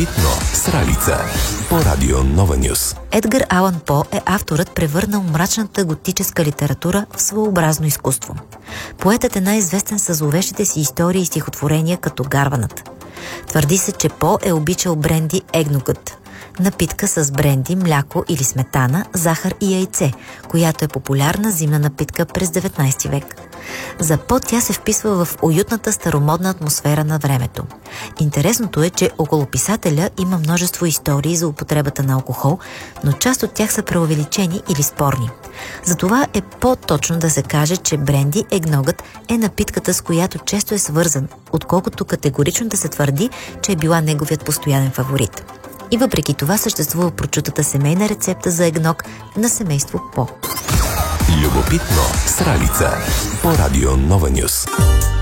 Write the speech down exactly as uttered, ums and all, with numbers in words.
Любопитно с Ралица по Радио Нова Нюс. Едгар Алан По е авторът, превърнал мрачната готическа литература в своеобразно изкуство. Поетът е най-известен със зловещите си истории и стихотворения като Гарванът. Твърди се, че По е обичал бренди егногът, напитка с бренди, мляко или сметана, захар и яйце, която е популярна зимна напитка през деветнайсети век. За По тя се вписва в уютната старомодна атмосфера на времето. Интересното е, че около писателя има множество истории за употребата на алкохол, но част от тях са преувеличени или спорни. Затова е по-точно да се каже, че бренди егногът е напитката, с която често е свързан, отколкото категорично да се твърди, че е била неговият постоянен фаворит. И въпреки това съществува прочутата семейна рецепта за егног на семейство По. Любопитно с Ралица по Радио Нова Нюс.